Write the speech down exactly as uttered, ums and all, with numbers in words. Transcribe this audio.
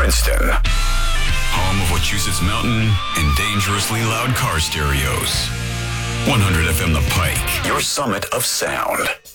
Princeton. Home of Wachusett Mountain and dangerously loud car stereos. one hundred F M The Pike, your summit of sound.